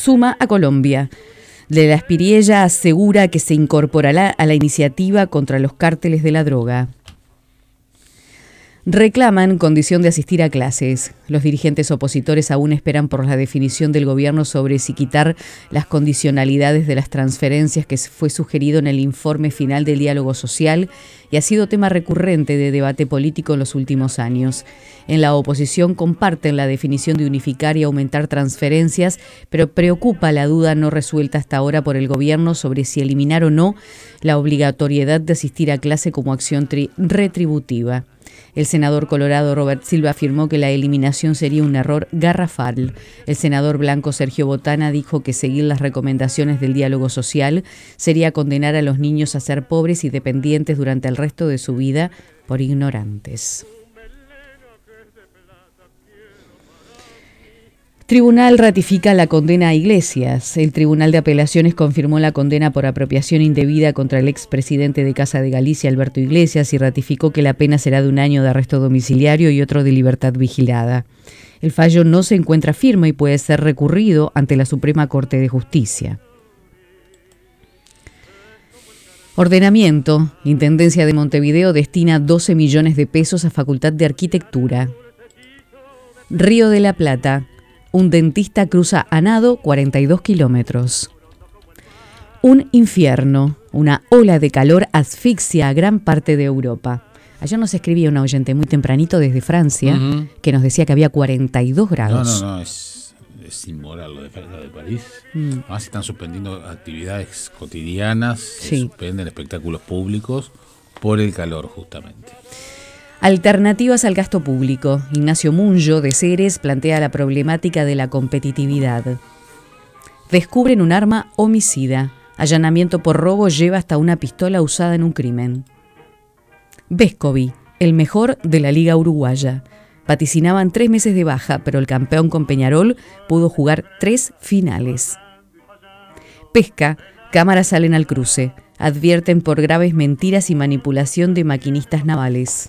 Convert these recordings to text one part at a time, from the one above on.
suma a Colombia. De la Espiriella asegura que se incorporará a la iniciativa contra los cárteles de la droga. Reclaman condición de asistir a clases. Los dirigentes opositores aún esperan por la definición del gobierno sobre si quitar las condicionalidades de las transferencias que fue sugerido en el informe final del diálogo social y ha sido tema recurrente de debate político en los últimos años. En la oposición comparten la definición de unificar y aumentar transferencias, pero preocupa la duda no resuelta hasta ahora por el gobierno sobre si eliminar o no la obligatoriedad de asistir a clase como acción retributiva. El senador colorado Robert Silva afirmó que la eliminación sería un error garrafal. El senador blanco Sergio Botana dijo que seguir las recomendaciones del diálogo social sería condenar a los niños a ser pobres y dependientes durante el resto de su vida por ignorantes. Tribunal ratifica la condena a Iglesias. El Tribunal de Apelaciones confirmó la condena por apropiación indebida contra el expresidente de Casa de Galicia, Alberto Iglesias, y ratificó que la pena será de 1 año de arresto domiciliario y otro de libertad vigilada. El fallo no se encuentra firme y puede ser recurrido ante la Suprema Corte de Justicia. Ordenamiento. Intendencia de Montevideo destina 12 millones de pesos a Facultad de Arquitectura. Río de la Plata. Un dentista cruza a nado 42 kilómetros. Un infierno, una ola de calor asfixia a gran parte de Europa. Ayer nos escribía un oyente muy tempranito desde Francia que nos decía que había 42 grados. No, es inmoral lo de París. Además están suspendiendo actividades cotidianas, se suspenden espectáculos públicos por el calor justamente. Alternativas al gasto público. Ignacio Munjo, de Ceres, plantea la problemática de la competitividad. Descubren un arma homicida. Allanamiento por robo lleva hasta una pistola usada en un crimen. Vescovi, el mejor de la Liga Uruguaya. Vaticinaban 3 meses de baja, pero el campeón con Peñarol pudo jugar 3 finales. Pesca, cámaras salen al cruce. Advierten por graves mentiras y manipulación de maquinistas navales.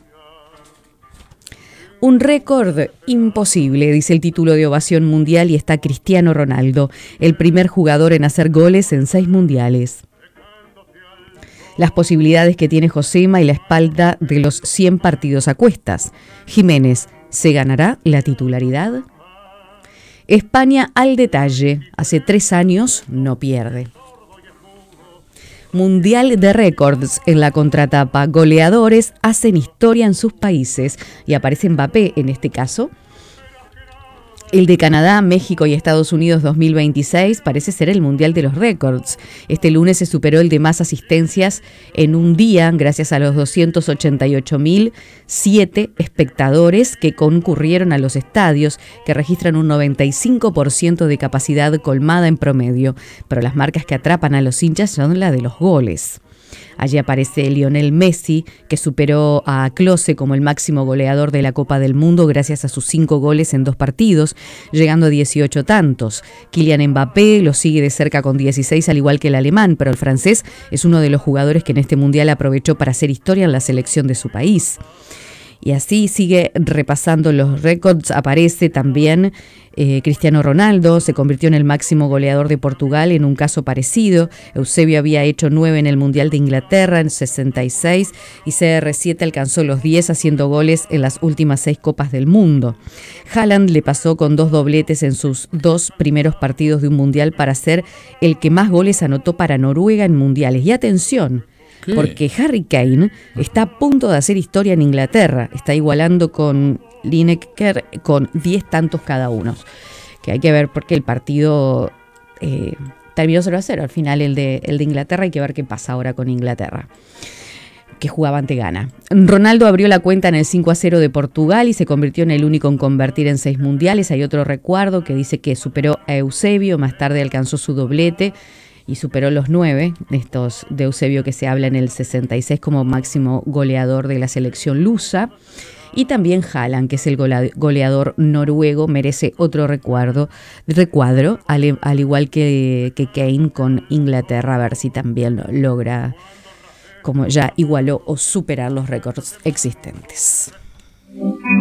Un récord imposible, dice el título de ovación mundial, y está Cristiano Ronaldo, el primer jugador en hacer goles en 6 mundiales. Las posibilidades que tiene Josema y la espalda de los 100 partidos a cuestas. Jiménez, ¿se ganará la titularidad? España al detalle, hace 3 años no pierde. Mundial de récords en la contratapa. Goleadores hacen historia en sus países. Y aparece Mbappé en este caso. El de Canadá, México y Estados Unidos 2026 parece ser el Mundial de los récords. Este lunes se superó el de más asistencias en un día gracias a los 288.007 espectadores que concurrieron a los estadios, que registran un 95% de capacidad colmada en promedio. Pero las marcas que atrapan a los hinchas son la de los goles. Allí aparece Lionel Messi, que superó a Klose como el máximo goleador de la Copa del Mundo gracias a sus 5 goles en 2 partidos, llegando a 18 tantos. Kylian Mbappé lo sigue de cerca con 16, al igual que el alemán, pero el francés es uno de los jugadores que en este mundial aprovechó para hacer historia en la selección de su país. Y así sigue repasando los récords. Aparece también Cristiano Ronaldo, se convirtió en el máximo goleador de Portugal en un caso parecido. Eusebio había hecho 9 en el Mundial de Inglaterra en 66 y CR7 alcanzó los 10 haciendo goles en las últimas 6 Copas del Mundo. Haaland le pasó con 2 dobletes en sus 2 primeros partidos de un Mundial para ser el que más goles anotó para Noruega en Mundiales. Y atención, porque Harry Kane está a punto de hacer historia en Inglaterra. Está igualando con Lineker con 10 tantos cada uno. Que hay que ver porque el partido terminó 0-0. Al final el de Inglaterra, hay que ver qué pasa ahora con Inglaterra, que jugaba ante Ghana. Ronaldo abrió la cuenta en el 5-0 de Portugal y se convirtió en el único en convertir en 6 mundiales. Hay otro recuerdo que dice que superó a Eusebio, más tarde alcanzó su doblete y superó los 9, estos de Eusebio que se habla en el 66 como máximo goleador de la selección lusa. Y también Haaland, que es el goleador noruego, merece otro recuadro al igual que Kane con Inglaterra, a ver si también logra, como ya igualó o superar los récords existentes.